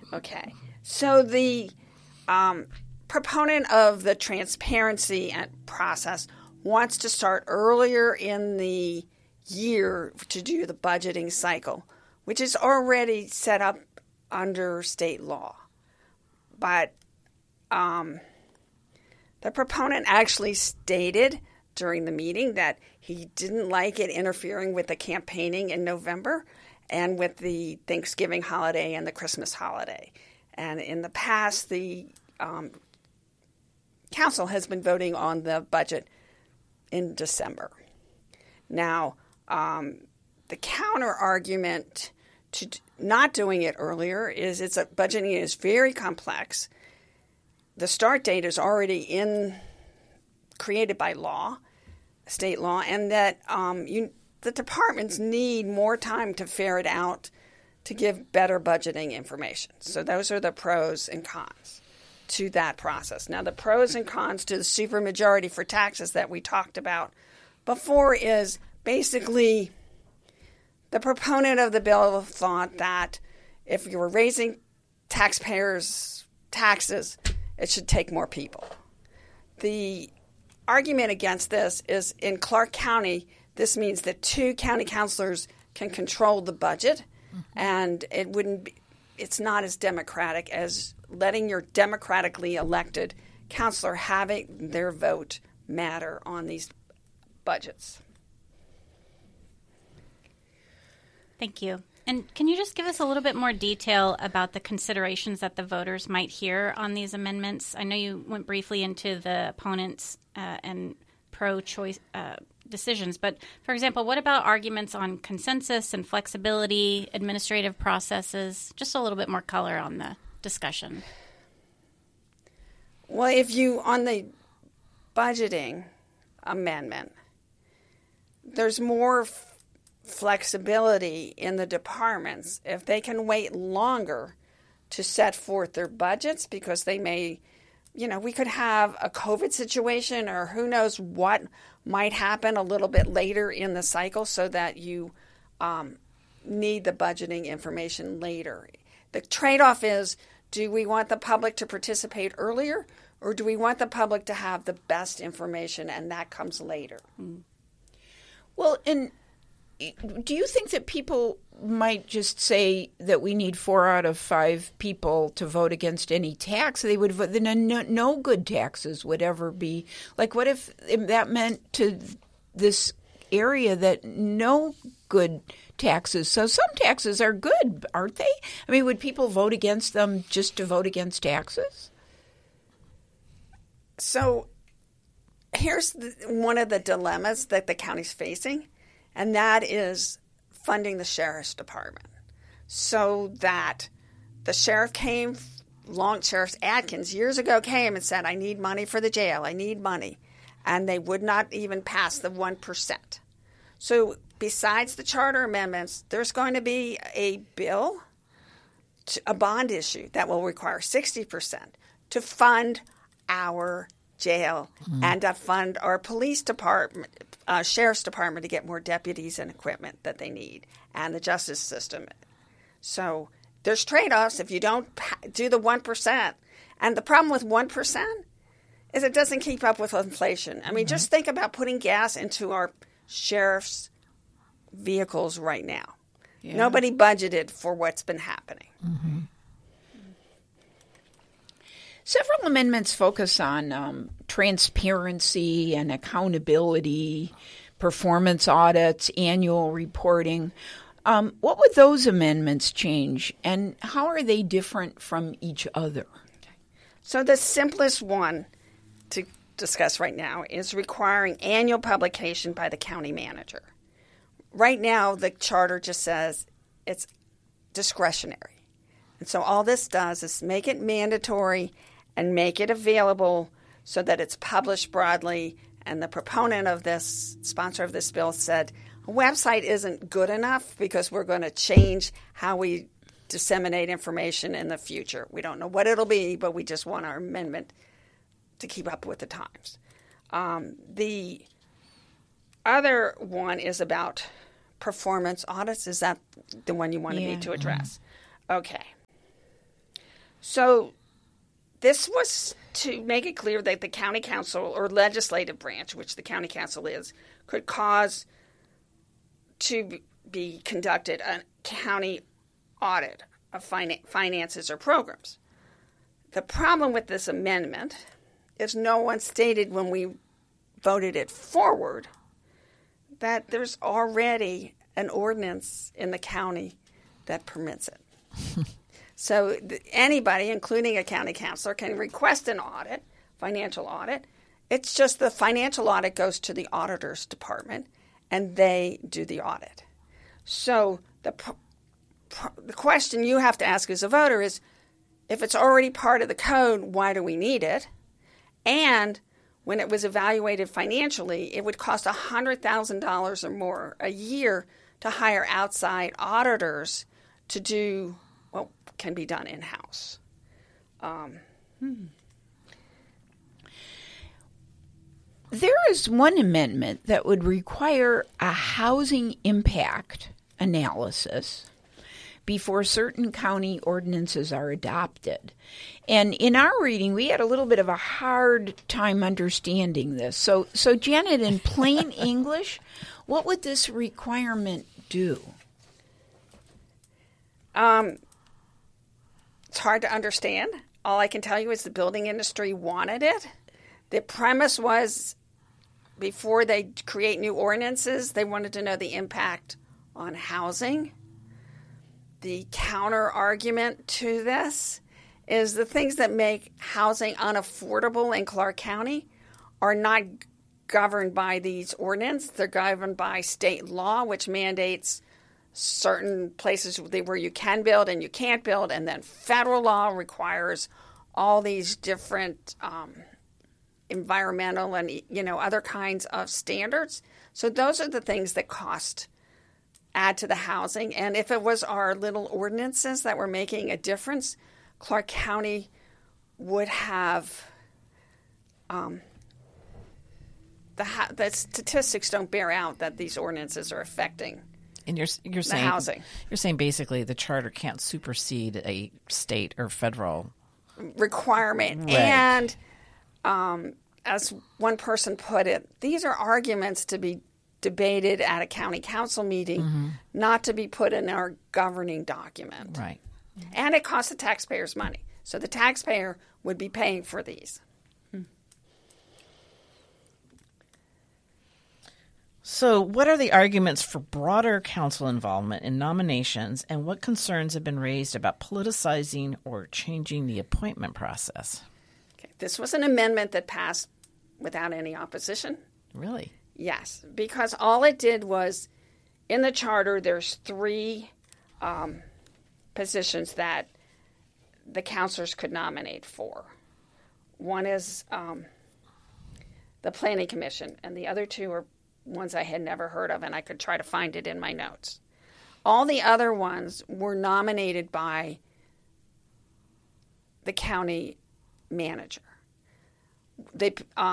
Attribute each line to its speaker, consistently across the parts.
Speaker 1: Okay. So the proponent of the transparency process wants to start earlier in the year to do the budgeting cycle, which is already set up under state law. But the proponent actually stated during the meeting that he didn't like it interfering with the campaigning in November and with the Thanksgiving holiday and the Christmas holiday. And in the past, the council has been voting on the budget in December. Now, the counter argument to not doing it earlier is budgeting is very complex. The start date is already created by law, state law, and that the departments need more time to ferret out to give better budgeting information. So those are the pros and cons to that process. Now, the pros and cons to the supermajority for taxes that we talked about before is basically the proponent of the bill thought that if you were raising taxpayers' taxes, it should take more people. The argument against this is in Clark County, this means that 2 county councilors can control the budget, and it's not as democratic as letting your democratically elected councilor having their vote matter on these budgets.
Speaker 2: Thank you. And can you just give us a little bit more detail about the considerations that the voters might hear on these amendments? I know you went briefly into the opponents and pro-choice decisions, but for example, what about arguments on consensus and flexibility, administrative processes? Just a little bit more color on the discussion.
Speaker 1: Well, on the budgeting amendment, there's more flexibility in the departments if they can wait longer to set forth their budgets, because they may, we could have a COVID situation or who knows what might happen a little bit later in the cycle, so that you need the budgeting information later. The trade-off is, do we want the public to participate earlier, or do we want the public to have the best information, and that comes later?
Speaker 3: Well, and do you think that people might just say that we need 4 out of 5 people to vote against any tax? They would vote, then no good taxes would ever be. Like, what if that meant to this area that no good taxes? So some taxes are good, aren't they? I mean, would people vote against them just to vote against taxes?
Speaker 1: So here's one of the dilemmas that the county's facing, and that is funding the sheriff's department. So that the sheriff Sheriff Atkins years ago came and said, I need money for the jail, I need money. And they would not even pass the 1%. So besides the charter amendments, there's going to be a bill, a bond issue that will require 60% to fund our jail and to fund our police department, sheriff's department, to get more deputies and equipment that they need, and the justice system. So there's trade-offs if you don't do the 1%. And the problem with 1% is it doesn't keep up with inflation. I mean, just think about putting gas into our sheriff's vehicles right now. Yeah. Nobody budgeted for what's been happening.
Speaker 3: Mm-hmm. Several amendments focus on transparency and accountability, performance audits, annual reporting. What would those amendments change, and how are they different from each other?
Speaker 1: So the simplest one to discuss right now is requiring annual publication by the county manager. Right now, the charter just says it's discretionary. And so all this does is make it mandatory and make it available so that it's published broadly. And the proponent of this, sponsor of this bill, said a website isn't good enough because we're going to change how we disseminate information in the future. We don't know what it'll be, but we just want our amendment to keep up with the times. The other one is about performance audits. Is that the one you wanted me to address? Okay. So this was to make it clear that the county council or legislative branch, which the county council is, could cause to be conducted a county audit of finances or programs. The problem with this amendment is no one stated when we voted it forward that there's already an ordinance in the county that permits it. So anybody, including a county councilor, can request an audit, financial audit. It's just the financial audit goes to the auditor's department, and they do the audit. So the question you have to ask as a voter is, if it's already part of the code, why do we need it? And when it was evaluated financially, it would cost $100,000 or more a year to hire outside auditors to do what can be done in-house.
Speaker 3: There is one amendment that would require a housing impact analysis before certain county ordinances are adopted. And in our reading, we had a little bit of a hard time understanding this. So Janet, in plain English, what would this requirement do?
Speaker 1: It's hard to understand. All I can tell you is the building industry wanted it. The premise was, before they create new ordinances, they wanted to know the impact on housing. The counter argument to this is the things that make housing unaffordable in Clark County are not governed by these ordinances. They're governed by state law, which mandates certain places where you can build and you can't build, and then federal law requires all these different environmental and other kinds of standards. So those are the things that add to the housing. And if it was our little ordinances that were making a difference, Clark County would have the statistics don't bear out that these ordinances are affecting.
Speaker 4: And you're saying
Speaker 1: housing.
Speaker 4: You're saying basically the charter can't supersede a state or federal
Speaker 1: requirement.
Speaker 4: Right.
Speaker 1: And as one person put it, these are arguments to be debated at a county council meeting, not to be put in our governing document.
Speaker 4: Right.
Speaker 1: And it costs the taxpayers money. So the taxpayer would be paying for these.
Speaker 4: So what are the arguments for broader council involvement in nominations, and what concerns have been raised about politicizing or changing the appointment process?
Speaker 1: Okay. This was an amendment that passed without any opposition.
Speaker 4: Really?
Speaker 1: Yes, because all it did was, in the charter, there's 3 positions that the counselors could nominate for. One is the Planning Commission, and the other 2 are ones I had never heard of, and I could try to find it in my notes. All the other ones were nominated by the county manager. They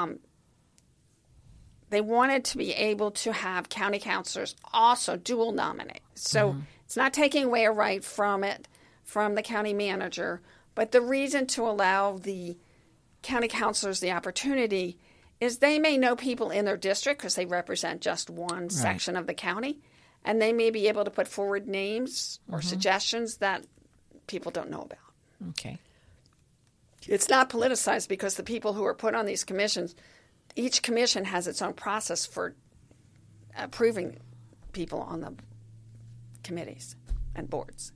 Speaker 1: wanted to be able to have county councilors also dual nominate. So it's not taking away a right from the county manager, but the reason to allow the county councilors the opportunity is they may know people in their district because they represent just one section of the county, and they may be able to put forward names or suggestions that people don't know about.
Speaker 4: Okay.
Speaker 1: It's not politicized because the people who are put on these commissions, each commission has its own process for approving people on the committees and boards.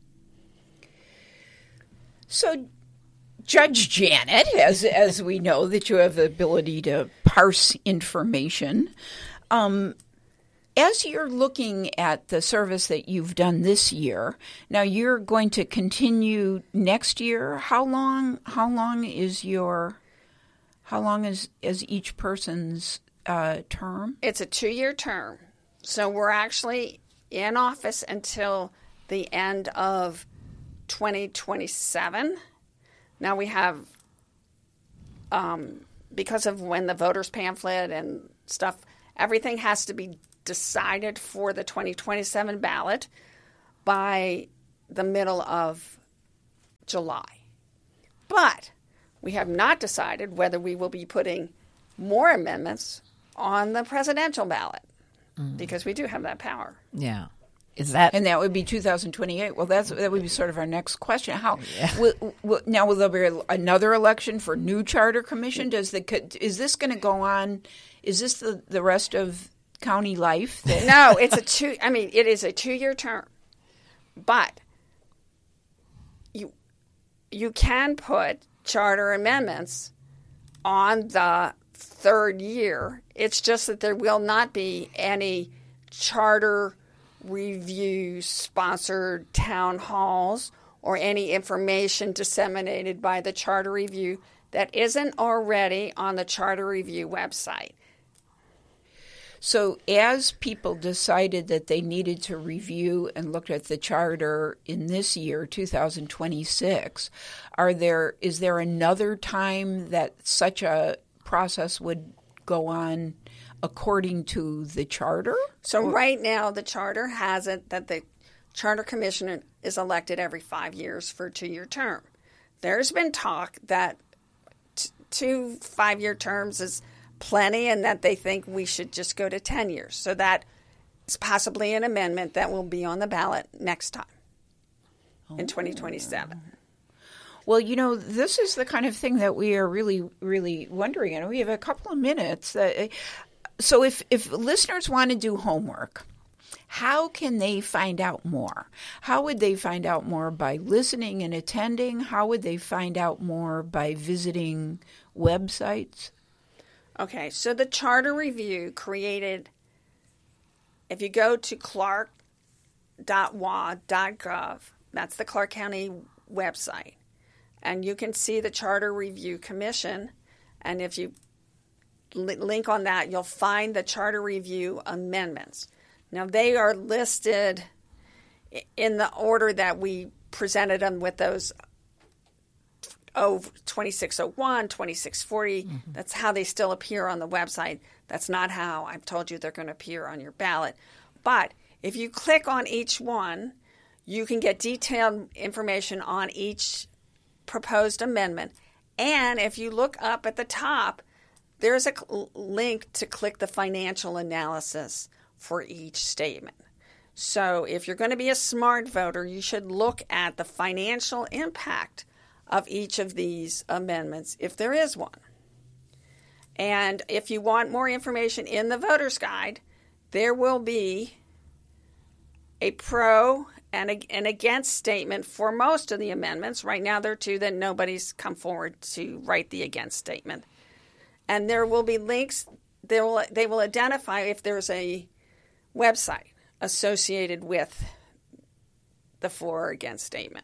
Speaker 3: So, Judge Janet, as we know that you have the ability to parse information, as you're looking at the service that you've done this year, now you're going to continue next year. How long is each person's term?
Speaker 1: It's a 2-year term. So we're actually in office until the end of 2027. Now we have, because of when the voters pamphlet and stuff, everything has to be decided for the 2027 ballot by the middle of July. But we have not decided whether we will be putting more amendments on the presidential ballot because we do have that power.
Speaker 4: Yeah. Is that
Speaker 3: And that would be 2028. Well, that would be sort of our next question. How now will there be another election for new charter commission? Is this going to go on? Is this the rest of county life?
Speaker 1: No, it is a 2-year term, but you can put charter amendments on the 3rd year. It's just that there will not be any charter review sponsored town halls or any information disseminated by the charter review that isn't already on the charter review website.
Speaker 3: So as people decided that they needed to review and look at the charter in this year, 2026, is there another time that such a process would go on according to the charter?
Speaker 1: So right now the charter has it that the charter commissioner is elected every 5 years for a 2-year term. There's been talk that 2 5-year terms is plenty and that they think we should just go to 10 years. So that is possibly an amendment that will be on the ballot next time in 2027.
Speaker 3: Well, this is the kind of thing that we are really, really wondering. And we have a couple of minutes. So if listeners want to do homework, how can they find out more? How would they find out more by listening and attending? How would they find out more by visiting websites?
Speaker 1: Okay, so the Charter Review created, if you go to clark.wa.gov, that's the Clark County website, and you can see the Charter Review Commission, and if you link on that, you'll find the Charter Review amendments. Now, they are listed in the order that we presented them with those 2601, 2640. Mm-hmm. That's how they still appear on the website. That's not how I've told you they're going to appear on your ballot. But if you click on each one, you can get detailed information on each proposed amendment. And if you look up at the top, there's a link to click the financial analysis for each statement. So if you're going to be a smart voter, you should look at the financial impact of each of these amendments, if there is one. And if you want more information in the voter's guide, there will be a pro and an against statement for most of the amendments. Right now, there are 2 that nobody's come forward to write the against statement. And there will be links. They will identify if there's a website associated with the for or against statement.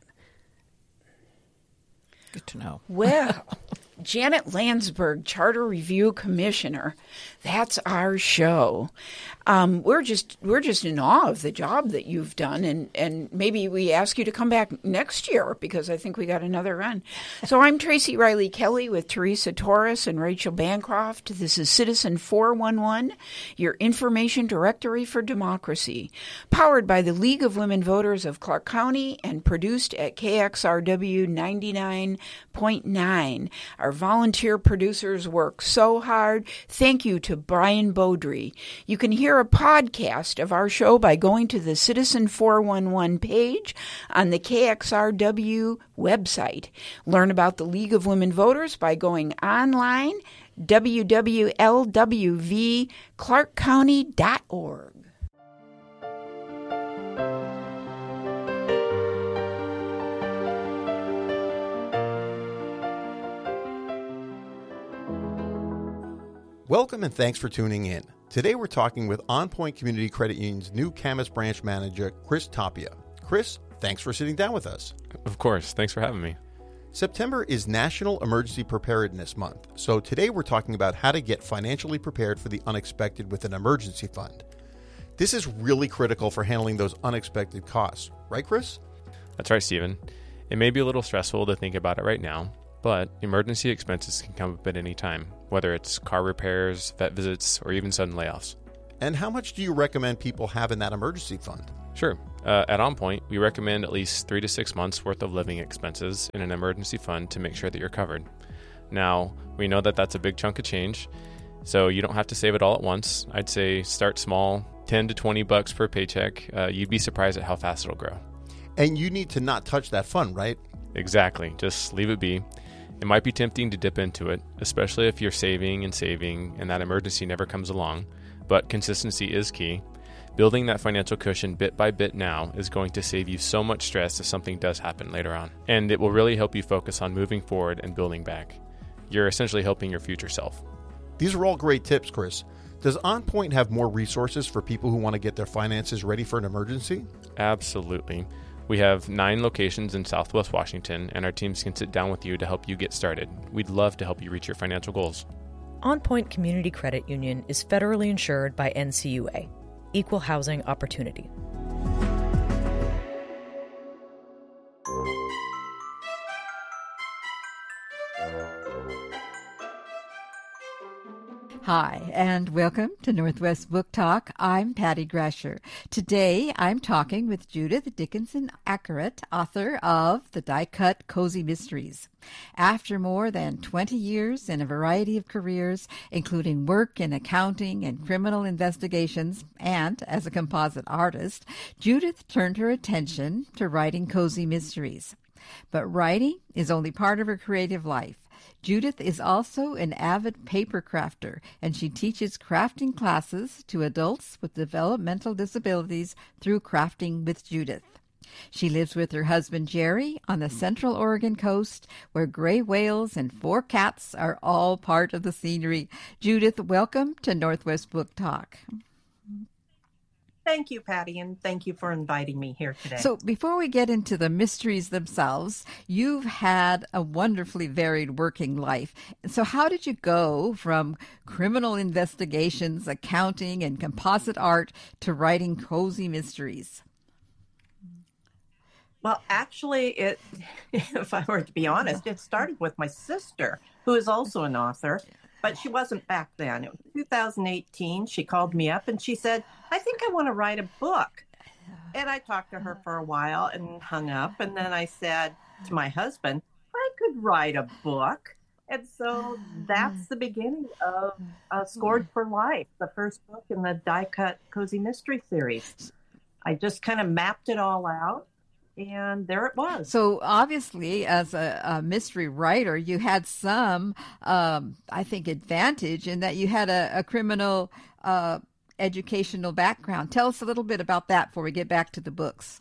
Speaker 4: Good to know.
Speaker 3: Well, Janet Landsberg, Charter Review Commissioner. That's our show. We're just in awe of the job that you've done, and maybe we ask you to come back next year because I think we got another run. So I'm Tracy Riley Kelly with Teresa Torres and Rachel Bancroft. This is Citizen 411, your information directory for democracy, powered by the League of Women Voters of Clark County and produced at KXRW 99.9. Our volunteer producers work so hard. Thank you to Brian Beaudry. You can hear a podcast of our show by going to the Citizen 411 page on the KXRW website. Learn about the League of Women Voters by going online, www.lwvclarkcounty.org.
Speaker 5: Welcome and thanks for tuning in. Today we're talking with On Point Community Credit Union's new Camas branch manager, Chris Tapia. Chris, thanks for sitting down with us.
Speaker 6: Of course. Thanks for having me.
Speaker 5: September is National Emergency Preparedness Month, so today we're talking about how to get financially prepared for the unexpected with an emergency fund. This is really critical for handling those unexpected costs. Right, Chris?
Speaker 6: That's right, Stephen. It may be a little stressful to think about it right now, but emergency expenses can come up at any time, whether it's car repairs, vet visits, or even sudden layoffs.
Speaker 5: And how much do you recommend people have in that emergency fund?
Speaker 6: Sure. At On Point, we recommend at least 3 to 6 months worth of living expenses in an emergency fund to make sure that you're covered. Now, we know that that's a big chunk of change, so you don't have to save it all at once. I'd say start small, $10 to $20 per paycheck. You'd be surprised at how fast it'll grow.
Speaker 5: And you need to not touch that fund, right?
Speaker 6: Exactly. Just leave it be. It might be tempting to dip into it, especially if you're saving and that emergency never comes along, but consistency is key. Building that financial cushion bit by bit now is going to save you so much stress if something does happen later on, and it will really help you focus on moving forward and building back. You're essentially helping your future self.
Speaker 5: These are all great tips, Chris. Does On Point have more resources for people who want to get their finances ready for an emergency?
Speaker 6: Absolutely. We have 9 locations in Southwest Washington, and our teams can sit down with you to help you get started. We'd love to help you reach your financial goals.
Speaker 7: On Point Community Credit Union is federally insured by NCUA, Equal Housing Opportunity.
Speaker 8: Hi, and welcome to Northwest Book Talk. I'm Patty Grasher. Today, I'm talking with Judith Dickinson Ackeret, author of The Die-Cut Cozy Mysteries. After more than 20 years in a variety of careers, including work in accounting and criminal investigations, and as a composite artist, Judith turned her attention to writing cozy mysteries. But writing is only part of her creative life. Judith is also an avid paper crafter, and she teaches crafting classes to adults with developmental disabilities through Crafting with Judith. She lives with her husband Jerry on the Central Oregon coast, where gray whales and 4 cats are all part of the scenery. Judith, welcome to Northwest Book Talk.
Speaker 9: Thank you, Patty, and thank you for inviting me here today.
Speaker 8: So before we get into the mysteries themselves, you've had a wonderfully varied working life. So how did you go from criminal investigations, accounting, and composite art to writing cozy mysteries?
Speaker 9: Well, actually, if I were to be honest, it started with my sister, who is also an author. But she wasn't back then. It was 2018. She called me up and she said, I think I want to write a book. And I talked to her for a while and hung up. And then I said to my husband, I could write a book. And so that's the beginning of Scored for Life, the first book in the Die-Cut Cozy Mystery series. I just kind of mapped it all out. And there it was.
Speaker 8: So obviously, as a mystery writer, you had some, I think, advantage in that you had a criminal educational background. Tell us a little bit about that before we get back to the books.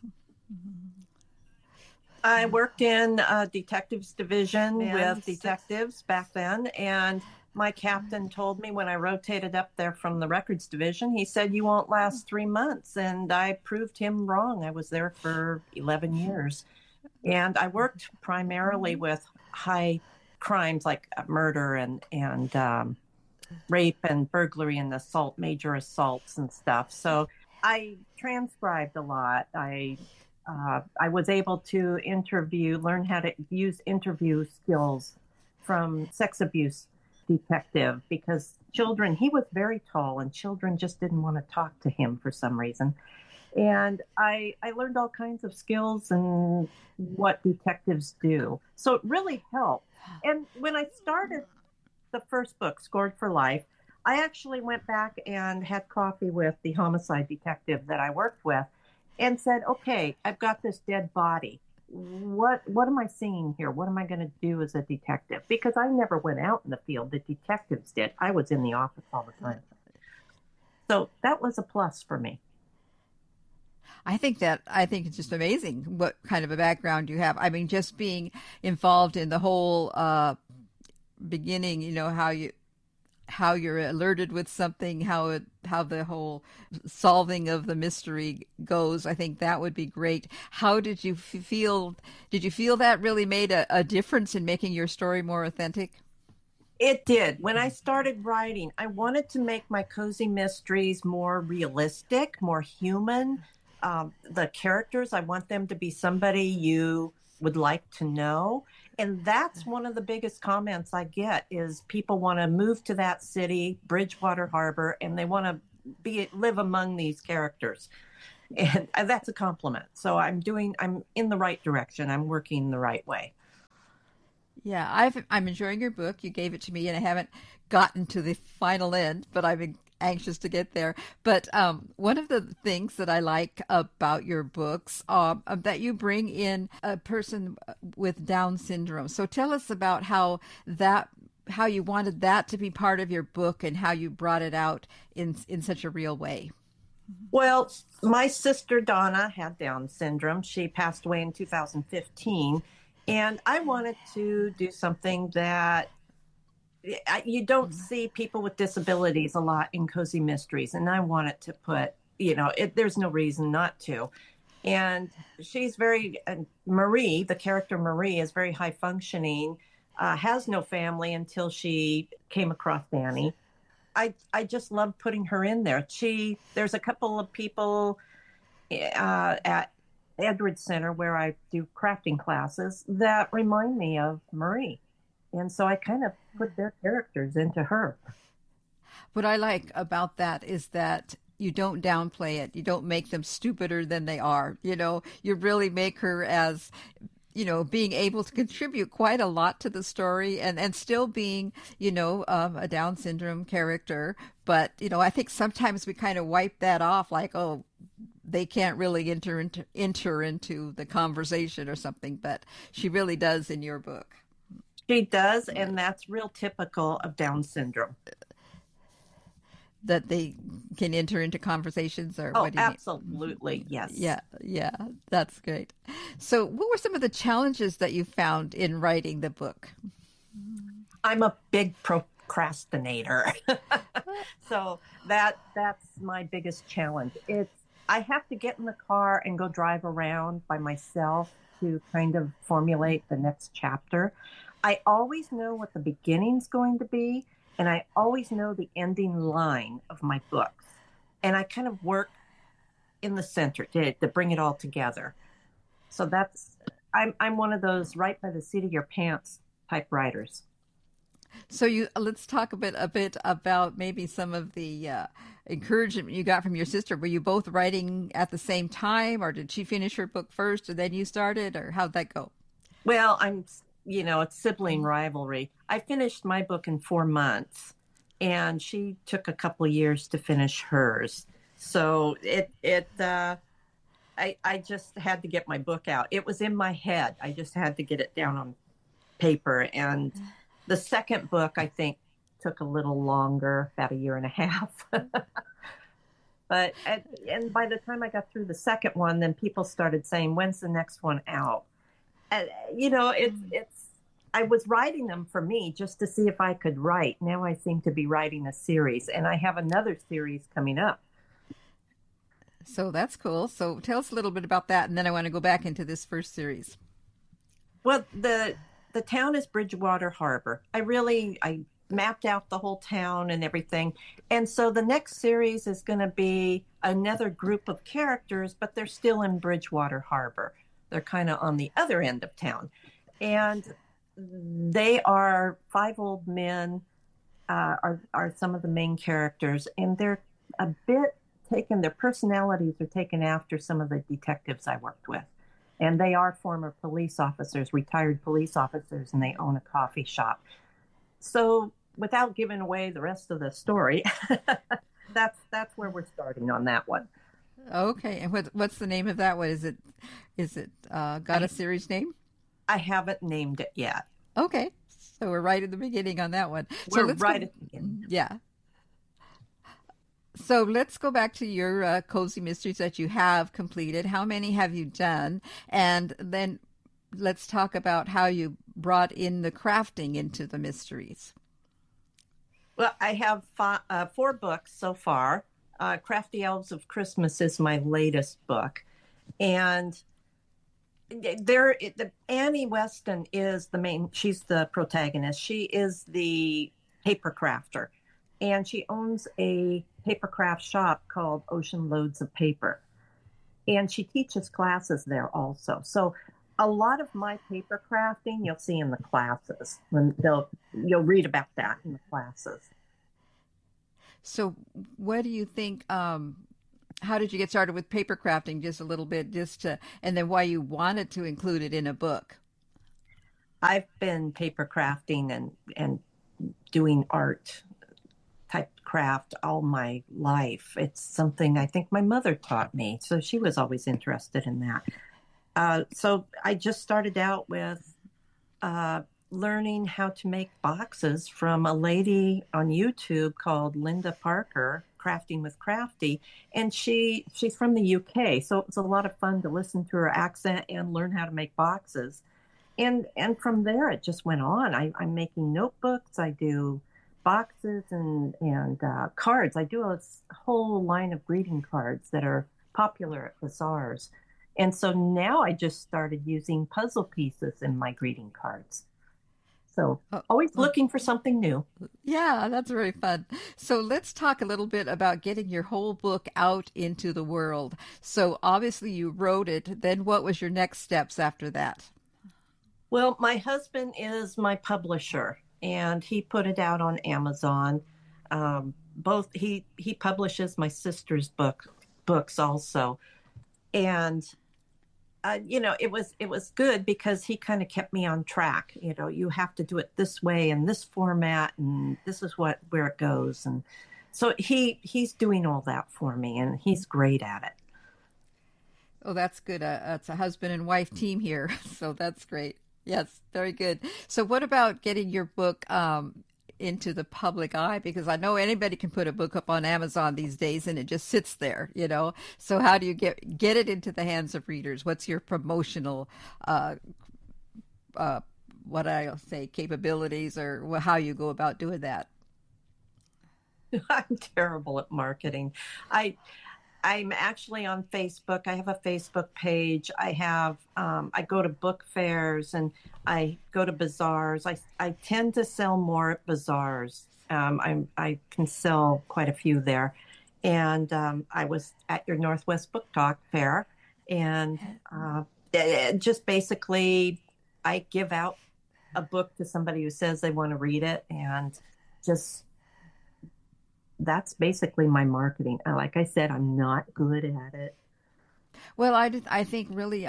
Speaker 9: I worked in a detectives division with detectives back then, and my captain told me when I rotated up there from the records division, he said, you won't last 3 months. And I proved him wrong. I was there for 11 years. And I worked primarily with high crimes like murder and rape and burglary and assault, major assaults and stuff. So I transcribed a lot. I was able to learn how to use interview skills from sex abuse detective, because he was very tall and children just didn't want to talk to him for some reason. And I learned all kinds of skills and what detectives do. So it really helped. And when I started the first book, Scored for Life, I actually went back and had coffee with the homicide detective that I worked with and said, okay, I've got this dead body. What am I seeing here? What am I going to do as a detective? Because I never went out in the field. The detectives did. I was in the office all the time. So that was a plus for me.
Speaker 8: I think it's just amazing what kind of a background you have. I mean, just being involved in the whole beginning, you know, how you're alerted with something, how the whole solving of the mystery goes. I think that would be great. How did you feel? Did you feel that really made a difference in making your story more authentic?
Speaker 9: It did. When I started writing, I wanted to make my cozy mysteries more realistic, more human. The characters, I want them to be somebody you would like to know. And that's one of the biggest comments I get is people want to move to that city, Bridgewater Harbor, and they want to live among these characters. And that's a compliment. So I'm in the right direction. I'm working the right way.
Speaker 8: Yeah, I'm enjoying your book. You gave it to me, and I haven't gotten to the final end, but I'm anxious to get there. But one of the things that I like about your books that you bring in a person with Down syndrome. So tell us about how you wanted that to be part of your book and how you brought it out in such a real way.
Speaker 9: Well, my sister Donna had Down syndrome. She passed away in 2015. And I wanted to do something that you don't see people with disabilities a lot in Cozy Mysteries. And I wanted to put, there's no reason not to. And she's Marie, the character Marie, is very high functioning, has no family until she came across Danny. I just love putting her in there. There's a couple of people at Edwards Center where I do crafting classes that remind me of Marie. And so I kind of put their characters into her.
Speaker 8: What I like about that is that you don't downplay it. You don't make them stupider than they are. You really make her as, being able to contribute quite a lot to the story and still being, a Down syndrome character. But, I think sometimes we kind of wipe that off like, oh, they can't really enter into the conversation or something, but she really does in your book.
Speaker 9: She does, and that's real typical of Down syndrome.
Speaker 8: That they can enter into conversations, or
Speaker 9: what
Speaker 8: do you
Speaker 9: absolutely
Speaker 8: mean?
Speaker 9: Yes.
Speaker 8: Yeah, that's great. So what were some of the challenges that you found in writing the book?
Speaker 9: I'm a big procrastinator. So that's my biggest challenge. I have to get in the car and go drive around by myself to kind of formulate the next chapter. I always know what the beginning's going to be, and I always know the ending line of my books. And I kind of work in the center to bring it all together. So I'm one of those right by the seat of your pants type writers.
Speaker 8: So let's talk a bit about maybe some of the encouragement you got from your sister. Were you both writing at the same time, or did she finish her book first and then you started, or how'd that go?
Speaker 9: Well, it's sibling rivalry. I finished my book in 4 months, and she took a couple of years to finish hers. So I just had to get my book out. It was in my head. I just had to get it down on paper. And the second book, I think, took a little longer, about 1.5 years. But and by the time I got through the second one, then people started saying, "When's the next one out?" And I was writing them for me just to see if I could write. Now I seem to be writing a series, and I have another series coming up.
Speaker 8: So that's cool. So tell us a little bit about that, and then I want to go back into this first series.
Speaker 9: Well, the town is Bridgewater Harbor. I mapped out the whole town and everything. And so the next series is going to be another group of characters, but they're still in Bridgewater Harbor. They're kind of on the other end of town. And they are 5 old men, are some of the main characters. And they're a bit their personalities are taken after some of the detectives I worked with. And they are former police officers, retired police officers, and they own a coffee shop. So without giving away the rest of the story, that's where we're starting on that one.
Speaker 8: Okay. And what's the name of that one? Is it got a series name?
Speaker 9: I haven't named it yet.
Speaker 8: Okay. So we're right at the beginning on that one.
Speaker 9: We're right at the beginning.
Speaker 8: Yeah. So let's go back to your Cozy Mysteries that you have completed. How many have you done? And then let's talk about how you brought in the crafting into the mysteries.
Speaker 9: Well, I have 4 books so far. Crafty Elves of Christmas is my latest book. And Annie Weston is she's the protagonist. She is the paper crafter. And she owns a paper craft shop called Ocean Loads of Paper. And she teaches classes there also. So a lot of my paper crafting you'll see in the classes. You'll read about that in the classes.
Speaker 8: So what do you think how did you get started with paper crafting? Just a little bit, and then why you wanted to include it in a book.
Speaker 9: I've been paper crafting and doing art type craft all my life. It's something I think my mother taught me, so she was always interested in that. So I just started out with learning how to make boxes from a lady on YouTube called Linda Parker, Crafting with Crafty, and she's from the UK, so it was a lot of fun to listen to her accent and learn how to make boxes. And from there, it just went on. I'm making notebooks. I do boxes and cards. I do a whole line of greeting cards that are popular at bazaars. And so now I just started using puzzle pieces in my greeting cards. So always looking for something new.
Speaker 8: Yeah, that's very fun. So let's talk a little bit about getting your whole book out into the world. So obviously you wrote it. Then what was your next steps after that?
Speaker 9: Well, my husband is my publisher, and he put it out on Amazon. He publishes my sister's books also, and it was good because he kind of kept me on track. You have to do it this way in this format, and this is where it goes, and so he's doing all that for me, and he's great at it.
Speaker 8: Oh, that's good. It's a husband and wife team here, so that's great. Yes, very good. So what about getting your book into the public eye? Because I know anybody can put a book up on Amazon these days and it just sits there, So how do you get it into the hands of readers? What's your promotional, capabilities, or how you go about doing that?
Speaker 9: I'm terrible at marketing. I'm actually on Facebook. I have a Facebook page. I have, I go to book fairs and I go to bazaars. I tend to sell more at bazaars. I can sell quite a few there. And I was at your Northwest Book Talk fair, and just basically I give out a book to somebody who says they want to read it, and just that's basically my marketing. Like I said, I'm not good at it.
Speaker 8: Well, I think really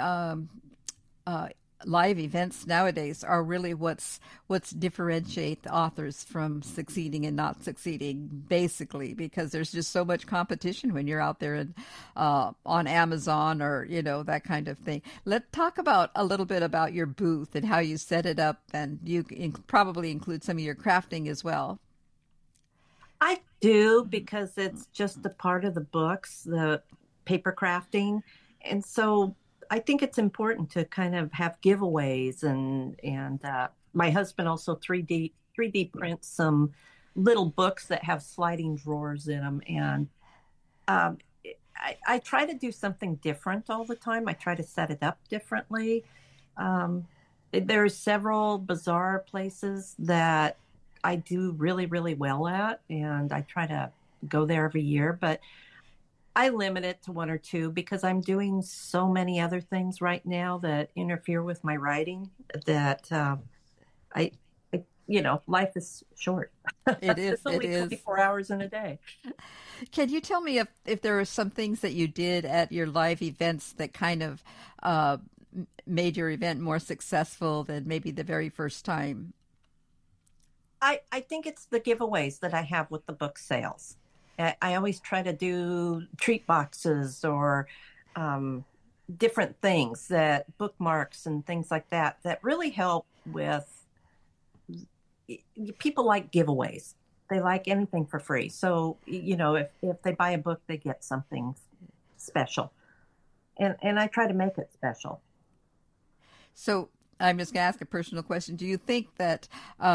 Speaker 8: live events nowadays are really what's differentiate the authors from succeeding and not succeeding, basically, because there's just so much competition when you're out there and on Amazon or that kind of thing. Let's talk about a little bit about your booth and how you set it up, and you probably include some of your crafting as well.
Speaker 9: I do, because it's just a part of the books, the paper crafting. And so I think it's important to kind of have giveaways, and my husband also 3D prints some little books that have sliding drawers in them. And I try to do something different all the time. I try to set it up differently. There are several bazaar places that I do really, really well at, and I try to go there every year, but I limit it to one or two because I'm doing so many other things right now that interfere with my writing that life is short.
Speaker 8: It is.
Speaker 9: It's only 24 hours in a day.
Speaker 8: Can you tell me if there are some things that you did at your live events that kind of made your event more successful than maybe the very first time?
Speaker 9: I think it's the giveaways that I have with the book sales. I always try to do treat boxes or different things, that bookmarks and things like that really help with people. Like giveaways. They like anything for free. So, if they buy a book, they get something special. And I try to make it special.
Speaker 8: So I'm just going to ask a personal question. Do you think that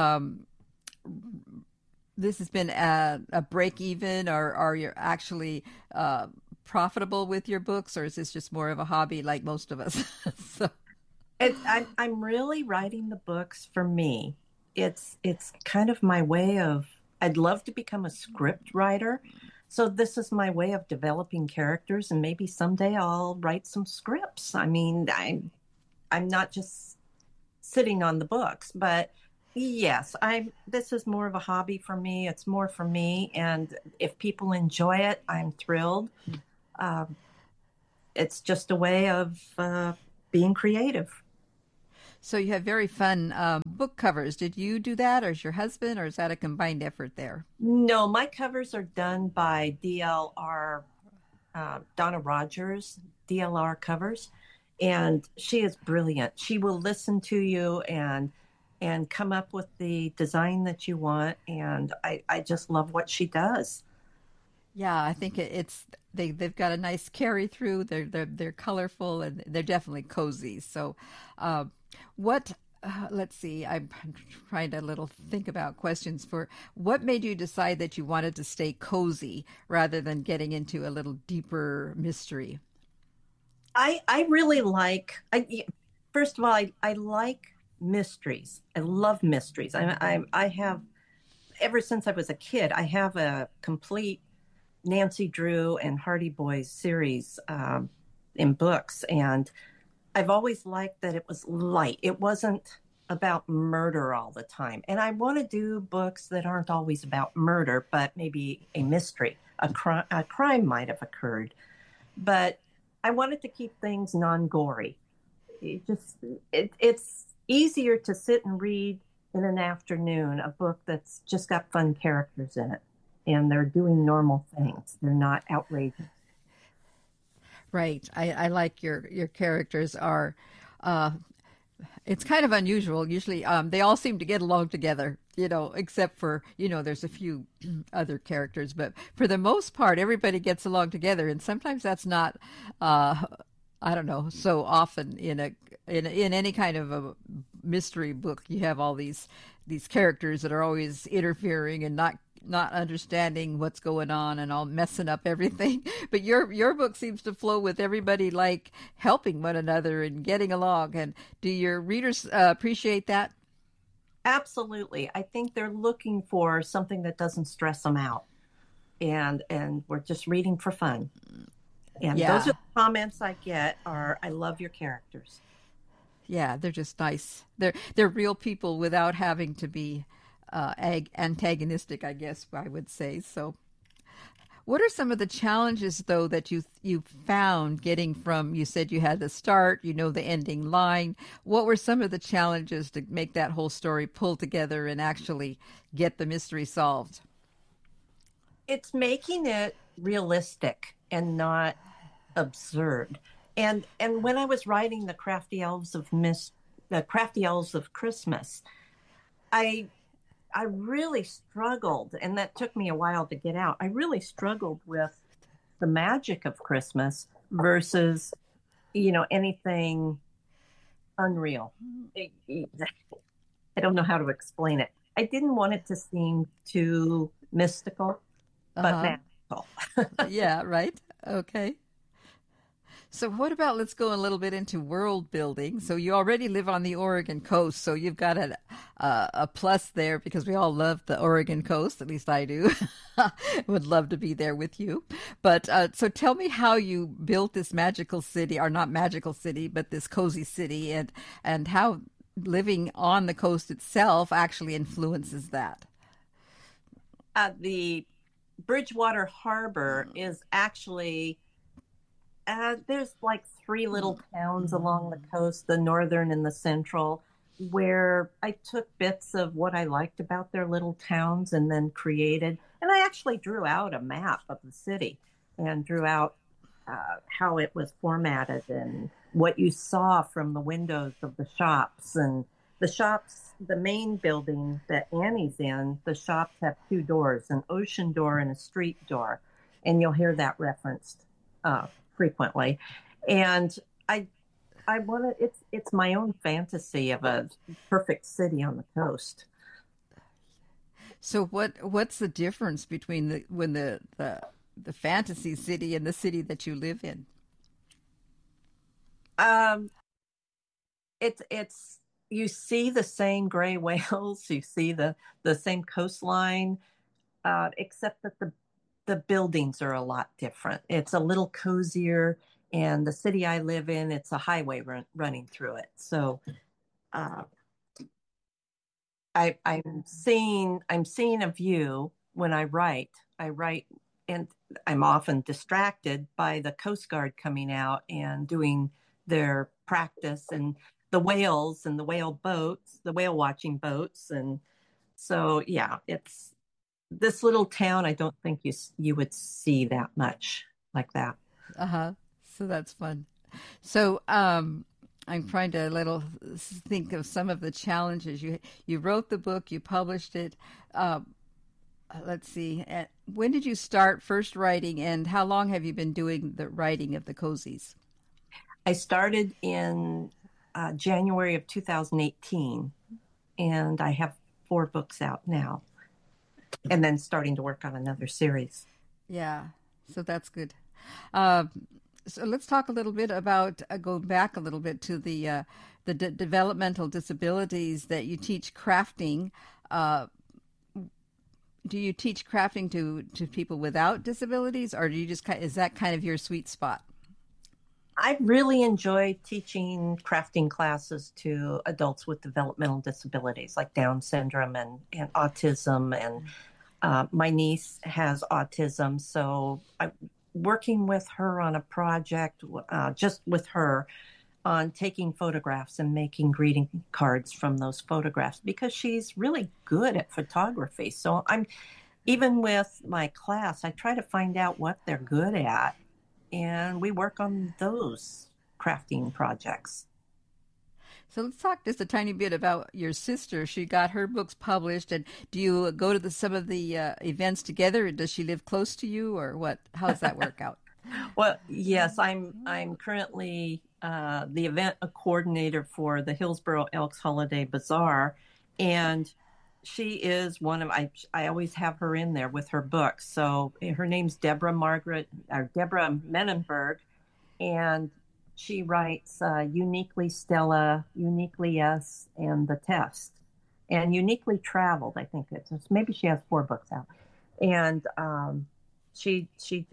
Speaker 8: this has been a break even, or are you actually profitable with your books, or is this just more of a hobby like most of us?
Speaker 9: I'm really writing the books for me. It's kind of my way of, I'd love to become a script writer. So this is my way of developing characters, and maybe someday I'll write some scripts. I mean, I'm not just sitting on the books, but yes, this is more of a hobby for me. It's more for me. And if people enjoy it, I'm thrilled. it's just a way of being creative.
Speaker 8: So you have very fun book covers. Did you do that, or is your husband, or is that a combined effort there?
Speaker 9: No, my covers are done by DLR, Donna Rogers, DLR covers, and she is brilliant. She will listen to you and come up with the design that you want, and I just love what she does.
Speaker 8: Yeah, I think they've got a nice carry through. They're colorful and they're definitely cozy. So, let's see. I'm trying to think about questions for what made you decide that you wanted to stay cozy rather than getting into a little deeper mystery.
Speaker 9: I really first of all, I like mysteries. I love mysteries. I have, ever since I was a kid, I have a complete Nancy Drew and Hardy Boys series in books, and I've always liked that it was light. It wasn't about murder all the time, and I want to do books that aren't always about murder, but maybe a mystery, a crime might have occurred, but I wanted to keep things non-gory. It's easier to sit and read in an afternoon a book that's just got fun characters in it, and they're doing normal things. They're not outrageous.
Speaker 8: Right. I like your characters are, it's kind of unusual. Usually they all seem to get along together, except for, there's a few other characters. But for the most part, everybody gets along together. And sometimes that's not, I don't know, so often in any kind of a mystery book. You have all these characters that are always interfering and not understanding what's going on and all messing up everything. But your book seems to flow with everybody like helping one another and getting along. And do your readers appreciate that?
Speaker 9: Absolutely. I think they're looking for something that doesn't stress them out. And we're just reading for fun. And those are the comments I get are, I love your characters.
Speaker 8: Yeah, they're just nice. They're real people without having to be antagonistic, I guess I would say. So what are some of the challenges, though, that you found getting from, you said you had the start, the ending line. What were some of the challenges to make that whole story pull together and actually get the mystery solved?
Speaker 9: It's making it realistic and not absurd. And when I was writing the Crafty Elves of Christmas, I really struggled, and that took me a while to get out. I really struggled with the magic of Christmas versus, anything unreal. I don't know how to explain it. I didn't want it to seem too mystical, but magical.
Speaker 8: Yeah, right. Okay. So what about, let's go a little bit into world building. So you already live on the Oregon coast, so you've got a plus there because we all love the Oregon coast, at least I do. Would love to be there with you. But so tell me how you built this magical city, or not magical city, but this cozy city, and how living on the coast itself actually influences that.
Speaker 9: The Bridgewater Harbor is actually... there's like 3 little towns along the coast, the northern and the central, where I took bits of what I liked about their little towns and then created. And I actually drew out a map of the city and drew out how it was formatted and what you saw from the windows of the shops. And the shops, the main building that Annie's in, the shops have 2 doors, an ocean door and a street door. And you'll hear that referenced frequently. And I want to, it's my own fantasy of a perfect city on the coast.
Speaker 8: So what's the difference between the fantasy city and the city that you live in?
Speaker 9: It's you see the same gray whales, you see the same coastline, except that the buildings are a lot different. It's a little cozier, and the city I live in, it's a highway running through it. So I'm seeing a view when I write and I'm often distracted by the Coast Guard coming out and doing their practice and the whales and the whale boats, the whale watching boats. And so, yeah, it's this little town. I don't think you would see that much like that.
Speaker 8: Uh-huh. So that's fun. So I'm trying to think of some of the challenges. You wrote the book, you published it. Let's see. When did you start first writing, and how long have you been doing the writing of the cozies?
Speaker 9: I started in January of 2018, and I have 4 books out now, and then starting to work on another series.
Speaker 8: Yeah, so that's good. So let's talk a little bit about going back a little bit to the developmental disabilities that you teach crafting. Do you teach crafting to people without disabilities, or do you is that kind of your sweet spot?
Speaker 9: I really enjoy teaching crafting classes to adults with developmental disabilities like Down syndrome and autism. And my niece has autism, so I'm working with her on a project, just with her, on taking photographs and making greeting cards from those photographs because she's really good at photography. So even with my class, I try to find out what they're good at, and we work on those crafting projects.
Speaker 8: So let's talk just a tiny bit about your sister. She got her books published, and do you go to some of the events together? Does she live close to you, or what? How does that work out?
Speaker 9: Well, yes, I'm currently the event coordinator for the Hillsboro Elks Holiday Bazaar, and she is one of I always have her in there with her books. So her name's Deborah Menenberg, and she writes Uniquely Stella, Uniquely Us, and The Test, and Uniquely Traveled. I think maybe she has 4 books out, and she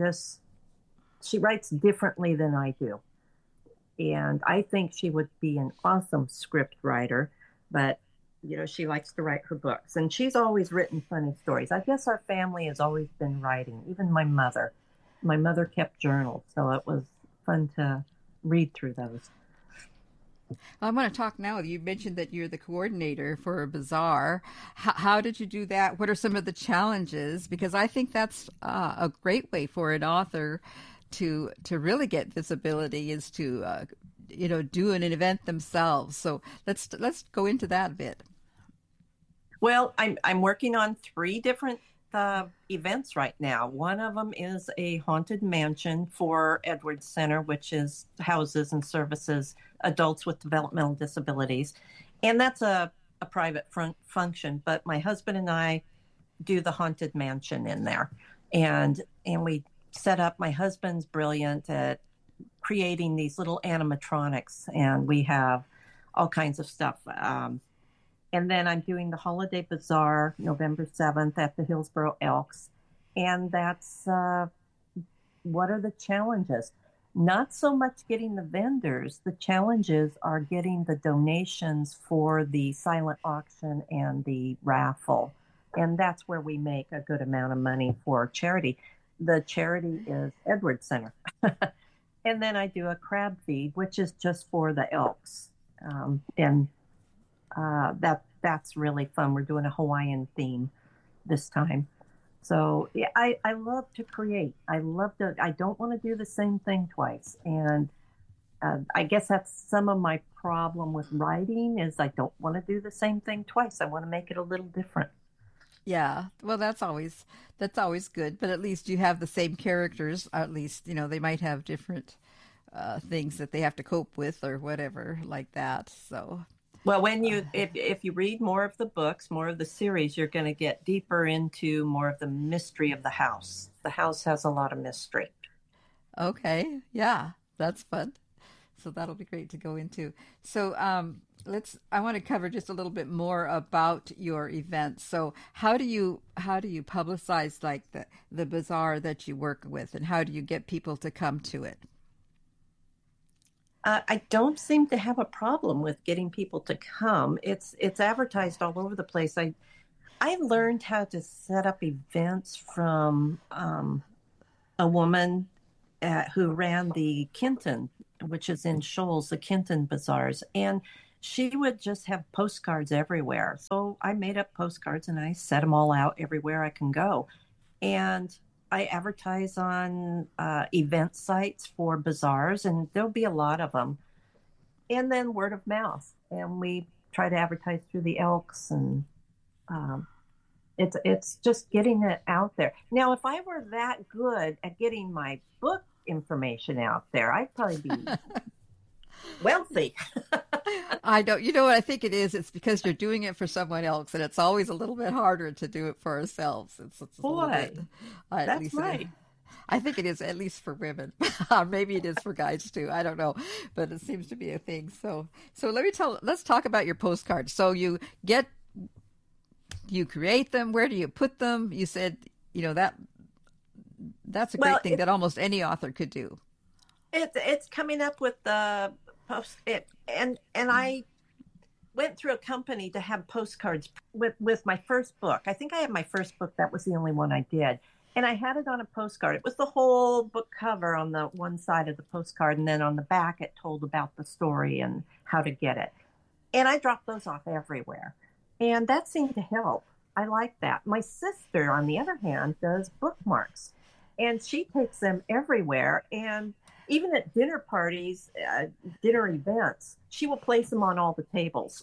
Speaker 9: writes differently than I do, and I think she would be an awesome script writer, but she likes to write her books, and she's always written funny stories. I guess our family has always been writing. Even my mother kept journals, so it was fun to read through those.
Speaker 8: I want to talk now. You mentioned that you're the coordinator for a bazaar. How did you do that? What are some of the challenges? Because I think that's a great way for an author to really get visibility is to do an event themselves. So let's go into that a bit.
Speaker 9: Well, I'm working on 3 different events right now. One of them is a haunted mansion for Edwards Center, which houses and services adults with developmental disabilities, and that's a private function. But my husband and I do the haunted mansion in there, and we set up. My husband's brilliant at creating these little animatronics, and we have all kinds of stuff. And then I'm doing the Holiday Bazaar November 7th at the Hillsboro Elks. And that's what are the challenges? Not so much getting the vendors. The challenges are getting the donations for the silent auction and the raffle. And that's where we make a good amount of money for charity. The charity is Edwards Center. And then I do a crab feed, which is just for the Elks. That's really fun. We're doing a Hawaiian theme this time. So yeah, I love to create. I don't want to do the same thing twice. And I guess that's some of my problem with writing is I don't want to do the same thing twice. I want to make it a little different.
Speaker 8: Yeah, well, that's always good. But at least you have the same characters. At least they might have different things that they have to cope with or whatever like that. So.
Speaker 9: Well, if you read more of the books, more of the series, you're going to get deeper into more of the mystery of the house. The house has a lot of mystery.
Speaker 8: Okay, yeah, that's fun. So that'll be great to go into. So I want to cover just a little bit more about your events. So how do you publicize like the bazaar that you work with, and how do you get people to come to it?
Speaker 9: I don't seem to have a problem with getting people to come. It's advertised all over the place. I learned how to set up events from a woman who ran the Kenton, which is in Shoals, the Kenton Bazaars, and she would just have postcards everywhere. So I made up postcards and I set them all out everywhere I can go. And I advertise on event sites for bazaars, and there'll be a lot of them. And then word of mouth. And we try to advertise through the Elks, and it's just getting it out there. Now, if I were that good at getting my book information out there, I'd probably be wealthy.
Speaker 8: I don't. You know what I think it is? It's because you're doing it for someone else, and it's always a little bit harder to do it for ourselves. It's
Speaker 9: Boy, that's right.
Speaker 8: I think it is, at least for women. Maybe it is for guys too. I don't know, but it seems to be a thing. So let's talk about your postcards. So you create them. Where do you put them? You said, that's a great thing that almost any author could do.
Speaker 9: It's coming up with the post and I went through a company to have postcards with my first book. I think I had my first book. That was the only one I did. And I had it on a postcard. It was the whole book cover on the one side of the postcard. And then on the back, it told about the story and how to get it. And I dropped those off everywhere. And that seemed to help. I like that. My sister, on the other hand, does bookmarks. And she takes them everywhere. And even at dinner parties, dinner events, she will place them on all the tables.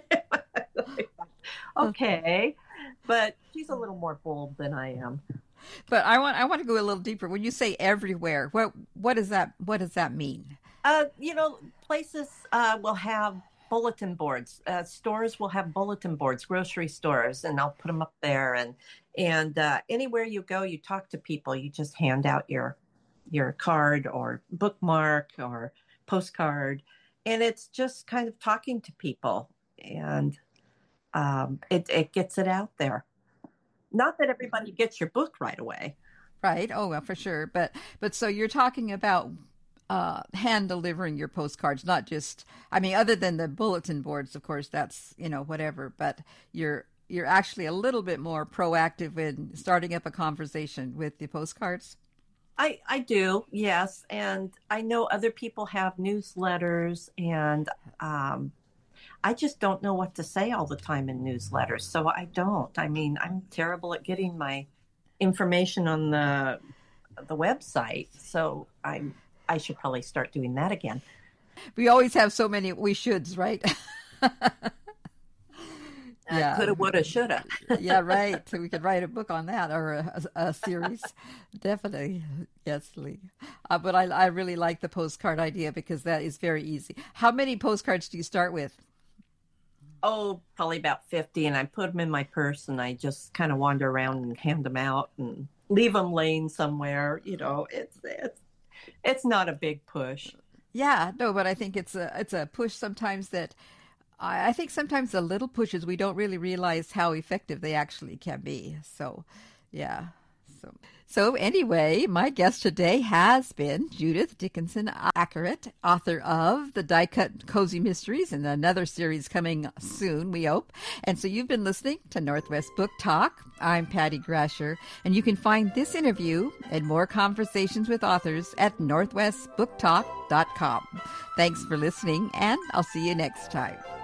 Speaker 9: Okay. But she's a little more bold than I am.
Speaker 8: But I want to go a little deeper. When you say everywhere, what does that mean?
Speaker 9: Places will have bulletin boards. Stores will have bulletin boards, grocery stores, and I'll put them up there. And anywhere you go, you talk to people. You just hand out your card or bookmark or postcard, and it's just kind of talking to people, and it gets it out there. Not that everybody gets your book right away.
Speaker 8: Right. Oh, well, for sure. But so you're talking about hand delivering your postcards, not just, other than the bulletin boards, of course, that's, whatever, but you're actually a little bit more proactive in starting up a conversation with the postcards.
Speaker 9: I do, yes. And I know other people have newsletters, and I just don't know what to say all the time in newsletters. So I don't. I'm terrible at getting my information on the website. So I should probably start doing that again.
Speaker 8: We always have so many we shoulds, right?
Speaker 9: Yeah. Coulda, woulda, shoulda.
Speaker 8: Yeah, right. So we could write a book on that, or a series. Definitely. Yes, Lee. But I really like the postcard idea because that is very easy. How many postcards do you start with?
Speaker 9: Oh, probably about 50, and I put them in my purse, and I just kind of wander around and hand them out and leave them laying somewhere. It's not a big push.
Speaker 8: Yeah, no, but I think it's a push sometimes that I think sometimes the little pushes we don't really realize how effective they actually can be. So, yeah. So anyway, my guest today has been Judith Dickinson Ackeret, author of The Die Cut Cozy Mysteries, and another series coming soon, we hope. And so you've been listening to Northwest Book Talk. I'm Patty Grasher, and you can find this interview and more conversations with authors at northwestbooktalk.com. Thanks for listening, and I'll see you next time.